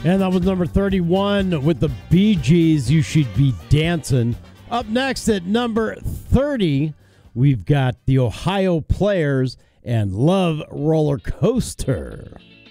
And that was number 31 with the Bee Gees, You Should Be Dancing. Up next at number 30, we've got the Ohio Players and Love Roller Coaster.